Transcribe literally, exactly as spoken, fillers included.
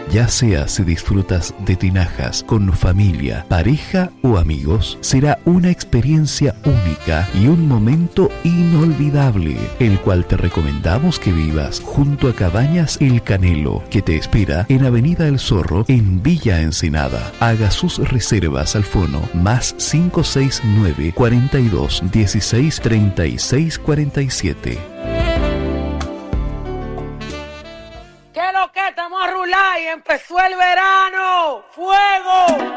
Ya sea si disfrutas de tinajas con familia, pareja o amigos, será una experiencia única y un momento inolvidable, el cual te recomendamos que vivas junto a Cabañas El Canelo, que te espera en Avenida El Zorro, en Villa Ensenada. Haga sus reservas al fono más cinco seis nueve, cuarenta y dos, dieciséis, treinta y seis, cuarenta y siete. ¿Qué lo que estamos a rular y empezó el verano? ¡Fuego!